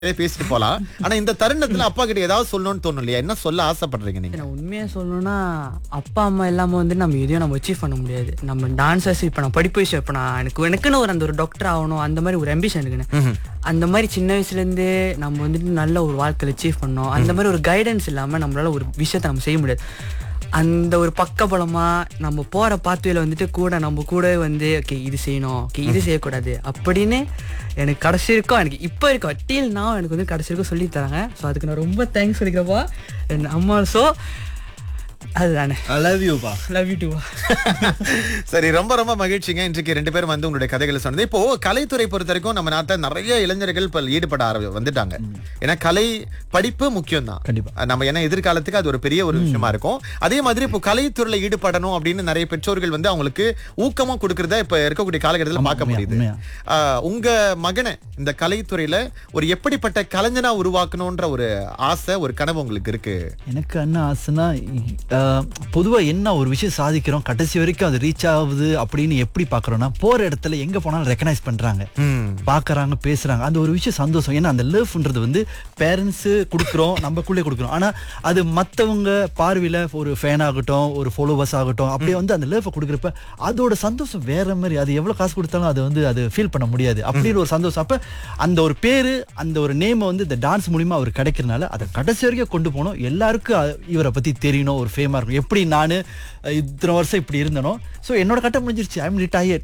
பேசிட்டு போலாம். ஆனா இந்த தருணத்துல அப்பா கிட்ட ஏதாவது சொல்லணும்னு தோணும் இல்லையா? என்ன சொல்ல ஆசைப்படுறீங்க நீங்க? நான் உண்மையா சொல்லணும்னா அப்பா அம்மா இல்லாம வந்து நம்ம எதையும் நம்ம அச்சீவ் பண்ண முடியாது. நம்ம டான்சர்ஸ் இப்ப நான் படிப்பு விஷயம் இப்ப நான் எனக்குன்னு அந்த ஒரு டாக்டர் ஆகணும் அந்த மாதிரி ஒரு அம்பிஷன் இருக்குன்னு அந்த மாதிரி சின்ன வயசுல இருந்து நம்ம வந்துட்டு நல்ல ஒரு வாழ்க்கையில அச்சீவ் பண்ணோம். அந்த மாதிரி ஒரு கைடன்ஸ் இல்லாம நம்மளால ஒரு விஷயத்தை நம்ம செய்ய முடியாது. அந்த ஒரு பக்கபலமா நம்ம போற பாத்துவேல வந்துட்டு கூட நம்ம கூட வந்து ஓகே இது செய்யணும், ஓகே இது செய்யக்கூடாது அப்படின்னு எனக்கு கடைசி இருக்கும், எனக்கு இப்போ இருக்கும் டீல் நான் எனக்கு வந்து கடைசி இருக்கும் சொல்லி தராங்க. ஸோ அதுக்கு நான் ரொம்ப தேங்க்ஸ் சொல்லிக்கிறப்பா என் அம்மா. ஸோ அதுதானே. I love you பா. Love you two. சரி, ரொம்ப ரொம்ப மகிழ்ச்சிங்க. இன்றைக்கு 2 பேரும் வந்து உங்களுடைய கதைகளை சொன்னது. இப்போ கலைத்துறை பொறுத்த வரைக்கும் நம்ம நாட்டில் நிறைய இளைஞர்கள் இப்ப ஈடுபட வந்துட்டாங்க. ஏன்னா கலை படிப்பு முக்கியம் தான் கண்டிப்பா. நம்ம ஏன்னா எதிர்காலத்துக்கு அது ஒரு பெரிய ஒரு விஷயமா இருக்கும். அதே மாதிரி இப்போ கலைத்துறையில ஈடுபடணும் அப்படின்னு நிறைய பெற்றோர்கள் வந்து அவங்களுக்கு ஊக்கமா கொடுக்கறத இப்ப இருக்கக்கூடிய காலகட்டத்தில் பார்க்க முடியுது. உங்க மகனை இந்த கலைத்துறையில ஒரு எப்படிப்பட்ட கலைஞனா உருவாக்கணும்ன்ற ஒரு ஆசை, ஒரு கனவு உங்களுக்கு இருக்கு? எனக்கு என்ன ஆசைன்னா பொதுவா என்ன ஒரு விஷயம் சாதிக்கிறோம் கடைசி வரைக்கும் அது ரீச் ஆகுது அப்படின்னு எப்படி பாக்குறோம்னா போற இடத்துல எங்க போனாலும் ரெக்கனைஸ் பண்றாங்க, பாக்குறாங்க, பேசுறாங்க. அந்த ஒரு விஷயம் சந்தோஷம். ஏன்னா அந்த லவ்ன்றது வந்து பேரண்ட்ஸ் கொடுக்குறோம், நம்மக்குள்ளே கொடுக்குறோம். ஆனா அது மத்தவங்க பார்வையில ஒரு ஃபேன் ஆகட்டும், ஒரு ஃபாலோவர்ஸ் ஆகட்டும், அப்படியே வந்து அந்த லவ் கொடுக்குறப்ப அதோட சந்தோஷம் வேற மாதிரி. அது எவ்வளவு காசு கொடுத்தாலும் அது வந்து அது ஃபீல் பண்ண முடியாது. அப்படின்னு ஒரு சந்தோஷம். அப்ப அந்த ஒரு பேரு, அந்த ஒரு நேம் வந்து இந்த டான்ஸ் மூலியமா அவர் கிடைக்கிறதுனால அதை கடைசி வரைக்கும் கொண்டு போகணும். எல்லாருக்கும் இவரை பத்தி தெரியணும், ஒரு ஃபேமா இருக்கும். எப்படி நானு இத்தனை வருஷம் இப்படி இருந்தனோ, சோ என்னோட கட்டம் முடிஞ்சிருச்சு, ஐ அம் ரிட்டையர்ட்.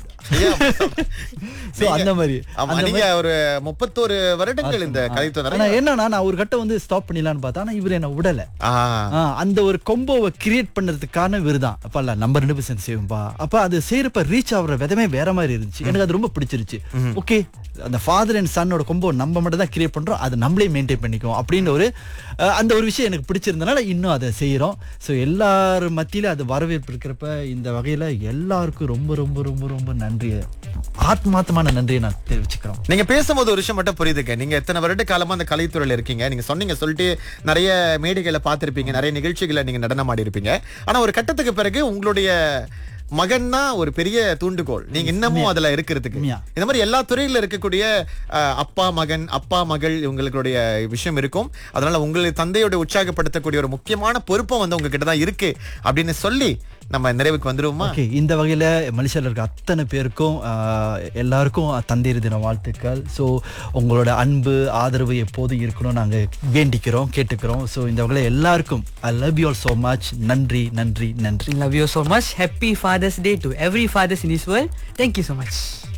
சோ அந்த மாதிரி நீங்க ஒரு 31 வருடங்கள் இந்த கலைத்துறை. என்னன்னா நான் ஒரு கட்டம் வந்து ஸ்டாப் பண்ணிடலான்னு பார்த்தா, ஆனா இவர் என்ன விடல. அந்த ஒரு கொம்போவை கிரியேட் பண்றதுக்கான இவர் தான். அப்ப இல்ல நம்ம 2% செய்வோம்பா. அப்ப அது செய்யறப்ப ரீச் ஆகுற விதமே வேற மாதிரி இருந்துச்சு. எனக்கு அது ரொம்ப பிடிச்சிருச்சு. ஓகே, அந்த ஃபாதர் அண்ட் சன்னோட கொம்போ நம்ம மட்டும் தான் கிரியேட் பண்றோம், அதை நம்மளே மெயின்டைன் பண்ணிக்குவோம் அப்படின்னு ஒரு அந்த ஒரு விஷயம் எனக்கு பிடிச்சிருந்தனால இன்னும் அதை செய்யறோம். ஸோ எல்லாரும் மத்தியில அது வரவேற்பு இருக்கிறப்ப இந்த வகையில எல்லாருக்கும் ரொம்ப ரொம்ப ரொம்ப ரொம்ப நன்றி, ஆத்மார்த்தமான நன்றியை நான் தெரிவிச்சுக்கிறோம். நீங்க பேசும்போது ஒரு விஷயம் மட்டும் புரியுதுங்க. நீங்க எத்தனை வருட காலமா அந்த கலைத்துறையில இருக்கீங்க. நீங்க சொல்லிட்டு நிறைய மேடைகளை பார்த்திருப்பீங்க, நிறைய நிகழ்ச்சிகளை நீங்க நடனம் ஆடி இருப்பீங்க. ஆனா ஒரு கட்டத்துக்கு பிறகு உங்களுடைய மகன் தான் ஒரு பெரிய தூண்டுகோல், நீங்க இன்னமும் அதுல இருக்கிறதுக்கு. இந்த மாதிரி எல்லா துறையில இருக்கக்கூடிய அப்பா மகன், அப்பா மகள் இவங்களுடைய விஷயம் இருக்கும். அதனால உங்களை தந்தையோட உற்சாகப்படுத்தக்கூடிய ஒரு முக்கியமான பொறுப்பும் வந்து உங்ககிட்ட தான் இருக்கு அப்படின்னு சொல்லி நம்ம நிறைவுக்கு வந்துருவோமா? இந்த வகையில மலேசியால இருக்க அத்தனை பேருக்கும் எல்லாருக்கும் தந்தையர் தின வாழ்த்துக்கள். ஸோ உங்களோட அன்பு ஆதரவு எப்போதும் இருக்கணும் நாங்க வேண்டிக்கிறோம், கேட்டுக்கிறோம். ஸோ இந்த வகையில எல்லாருக்கும் I love you all so much. நன்றி நன்றி நன்றி. Love you so much. Happy father's day to every fathers in this world. Thank you so much.